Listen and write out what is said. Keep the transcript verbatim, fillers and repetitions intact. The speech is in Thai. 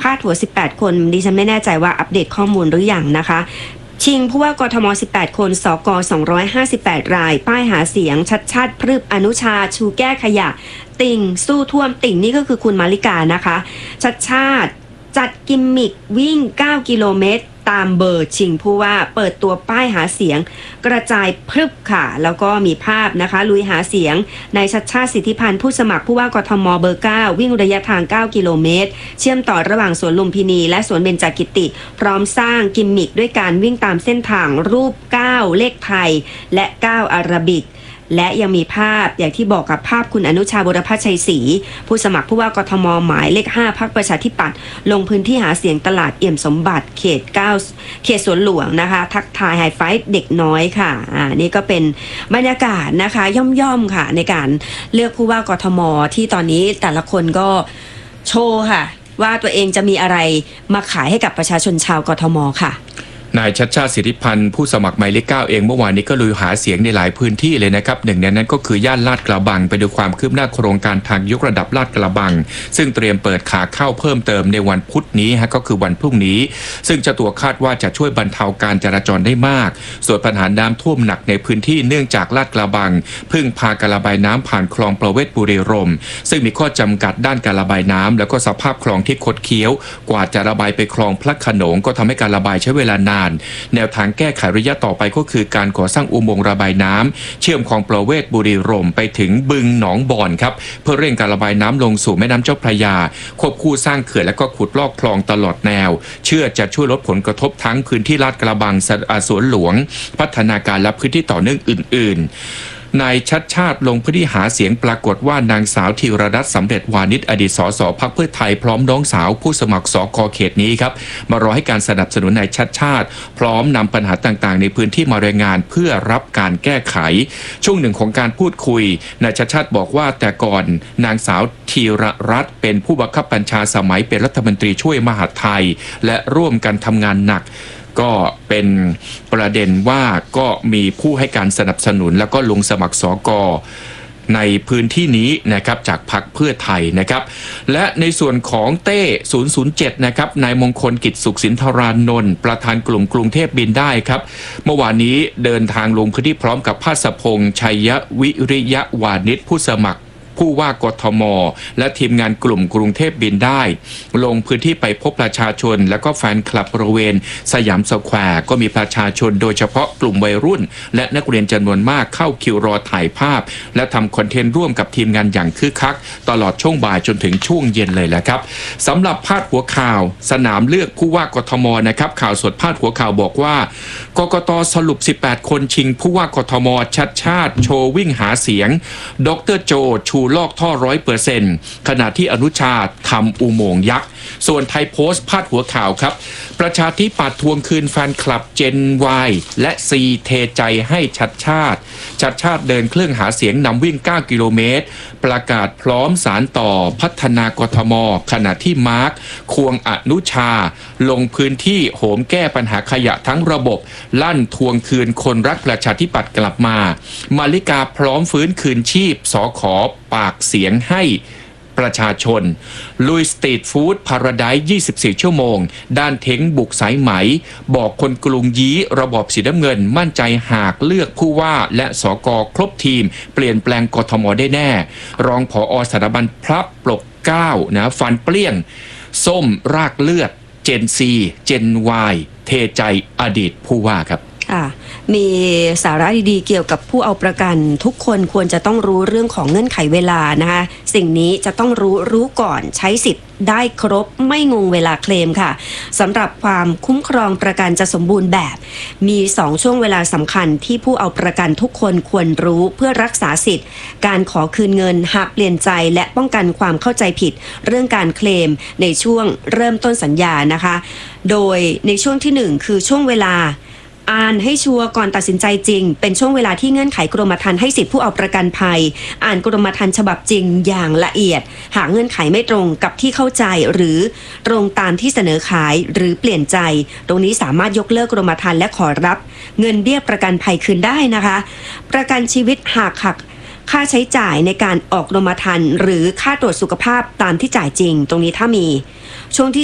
าดหัวสิบแปดคนดิฉันไม่แน่ใจว่าอัปเดตข้อมูลหรือยังนะคะชิงผู้ว่ากทมสิบแปดคนสกสองร้อยห้าสิบแปดรายป้ายหาเสียงชัดชาติพรึบอนุชาชูแก้ขยะติ่งสู้ท่วมติ่งนี่ก็คือคุณมาริกานะคะชัดชาติจัดกิมมิกวิ่งเก้ากิโลเมตรตามเบอร์ชิงผู้ว่าเปิดตัวป้ายหาเสียงกระจายพรึบค่ะแล้วก็มีภาพนะคะลุยหาเสียงในชัดชาติสิทธิพันธ์ผู้สมัครผู้ว่ากทมเบอร์เก้าวิ่งระยะทางเก้ากิโลเมตรเชื่อมต่อระหว่างสวนลุมพินีและสวนเบญจกิติพร้อมสร้างกิมมิกด้วยการวิ่งตามเส้นทางรูปเก้าเลขไทยและเก้าอาราบิกและยังมีภาพอย่างที่บอกกับภาพคุณอนุชาบุรพชัยศรีผู้สมัครผู้ว่ากทมหมายเลขห้าพรรคประชาธิปัตย์ลงพื้นที่หาเสียงตลาดเอี่ยมสมบัติเขตเก้าเขตสวนหลวงนะคะทักทายไฮไฟท์เด็กน้อยค่ะอ่านี่ก็เป็นบรรยากาศนะคะย่อมๆค่ะในการเลือกผู้ว่ากทมที่ตอนนี้แต่ละคนก็โชว์ค่ะว่าตัวเองจะมีอะไรมาขายให้กับประชาชนชาวกทมค่ะนายชัชชาติสิทธิพันธ์ผู้สมัครหมายเลขเก้าเองเมื่อวานนี้ก็ลุยหาเสียงในหลายพื้นที่เลยนะครับหนึ่งในนั้นก็คือย่านลาดกระบังไปดูความคืบหน้าโครงการทางยกระดับลาดกระบังซึ่งเตรียมเปิดขาเข้าเพิ่มเติมในวันพุธนี้ฮะก็คือวันพรุ่งนี้ซึ่งเจ้าตัวคาดว่าจะช่วยบรรเทาการจราจรได้มากส่วนปัญหาน้ำท่วมหนักในพื้นที่เนื่องจากลาดกระบังพึ่งพาการระบายน้ำผ่านคลองประเวศบุรีรมย์ซึ่งมีข้อจำกัดด้านการระบายน้ำแล้วก็สภาพคลองที่คดเคี้ยวกว่าจะระบายไปคลองพระโขนงก็ทำให้การระบายใช้เวลานานแนวทางแก้ไขระยะต่อไปก็คือการก่อสร้างอุโมงค์ระบายน้ำเชื่อมคลองประเวศบุรีรมย์ไปถึงบึงหนองบอนครับเพื่อเร่งการระบายน้ำลงสู่แม่น้ำเจ้าพระยาควบคู่สร้างเขื่อนและก็ขุดลอกคลองตลอดแนวเชื่อจะช่วยลดผลกระทบทั้งพื้นที่ลาดกระบังสวนหลวงพัฒนาการและพื้นที่ต่อเนื่องอื่นๆนายชัดชาติลงพื้นที่หาเสียงปรากฏว่านางสาวธีรรัตน์สำเร็จวานิชอดีตสสพรรคเพื่อไทยพร้อมน้องสาวผู้สมัครสกเขตนี้ครับมารอให้การสนับสนุนนายชัดชาติพร้อมนำปัญหาต่างๆในพื้นที่มารายงานเพื่อรับการแก้ไขช่วงหนึ่งของการพูดคุยนายชัดชาติบอกว่าแต่ก่อนนางสาวธีรรัตน์เป็นผู้บังคับบัญชาสมัยเป็นรัฐมนตรีช่วยมหาดไทยและร่วมกันทำงานหนักก็เป็นประเด็นว่าก็มีผู้ให้การสนับสนุนแล้วก็ลงสมัครสกในพื้นที่นี้นะครับจากพรรคเพื่อไทยนะครับและในส่วนของเต้ศูนย์ศูนย์เจ็ดนะครับนายมงคลกิจสุขสินธารานนท์ประธานกลุ่มกรุงเทพบินได้ครับเมื่อวานนี้เดินทางลงพื้นที่พร้อมกับภาสพงษ์ชัยวิริยะวานิชผู้สมัครผู้ว่ากทมและทีมงานกลุ่มกรุงเทพบินได้ลงพื้นที่ไปพบประชาชนและก็แฟนคลับบริเวณสยามสแควร์ก็มีประชาชนโดยเฉพาะกลุ่มวัยรุ่นและนักเรียนจำนวนมากเข้าคิวรอถ่ายภาพและทำคอนเทนต์ร่วมกับทีมงานอย่างคึกคักตลอดช่วงบ่ายจนถึงช่วงเย็นเลยแหละครับสำหรับพาดหัวข่าวสนามเลือกผู้ว่ากทมนะครับข่าวสดพาดหัวข่าวบอกว่ากกต.สรุปสิบแปดคนชิงผู้ว่ากทมชัดชาติโชว์วิ่งหาเสียงดร.โจชูลอกท่อ ร้อยเปอร์เซ็นต์ ขณะที่อนุชาทำอุโมงค์ยักษ์ส่วนไทยโพสต์พาดหัวข่าวครับประชาธิปัตย์ทวงคืนแฟนคลับเจน Y และ C เทใจให้ชัดชาติชัดชาติเดินเครื่องหาเสียงนำวิ่งเก้ากิโลเมตรประกาศพร้อมสารต่อพัฒนากทมขณะที่มาร์คควงอนุชาลงพื้นที่โหมแก้ปัญหาขยะทั้งระบบลั่นทวงคืนคนรักประชาธิปัตย์กลับมามาริกาพร้อมฟื้นคืนชีพสขปากเสียงให้ประชาชนลุยสตรีทฟู้ดพาราไดซ์ยี่สิบสี่ชั่วโมงด้านเท้งบุกสายไหมบอกคนกรุงยี้ระบอบสีน้ำเงินมั่นใจหากเลือกผู้ว่าและสกครบทีมเปลี่ยนแปลงกทมได้แน่รองผอ.สถาบันพระปกเกล้านะฟันเปรี้ยงส้มรากเลือดเจนซีเจนวายเทใจอดีตผู้ว่าครับมีสาระดีๆเกี่ยวกับผู้เอาประกันทุกคนควรจะต้องรู้เรื่องของเงื่อนไขเวลานะคะสิ่งนี้จะต้องรู้รู้ก่อนใช้สิทธิ์ได้ครบไม่งงเวลาเคลมค่ะสำหรับความคุ้มครองประกันจะสมบูรณ์แบบมีสองช่วงเวลาสำคัญที่ผู้เอาประกันทุกคนควรรู้เพื่อรักษาสิทธิ์การขอคืนเงินหากเปลี่ยนใจและป้องกันความเข้าใจผิดเรื่องการเคลมในช่วงเริ่มต้นสัญญานะคะโดยในช่วงที่หนึ่งคือช่วงเวลาอ่านให้ชัวร์ก่อนตัดสินใจจริงเป็นช่วงเวลาที่เงื่อนไขกรมธรรม์ให้สิทธิผู้เอาประกันภัยอ่านกรมธรรม์ฉบับจริงอย่างละเอียดหากเงื่อนไขไม่ตรงกับที่เข้าใจหรือตรงตามที่เสนอขายหรือเปลี่ยนใจตรงนี้สามารถยกเลิกกรมธรรม์และขอรับเงินเบี้ยประกันภัยคืนได้นะคะประกันชีวิตหากหักค่าใช้จ่ายในการออกกรมธรรม์หรือค่าตรวจสุขภาพตามที่จ่ายจริงตรงนี้ถ้ามีช่วงที่